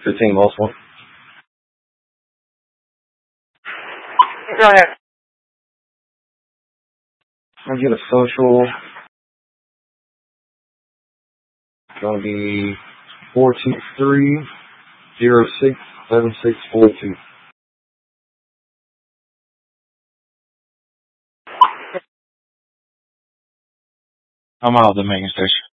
15 multiple. Go ahead. I'll get a social. It's going to be 423-06-7642. I'm out of the main station.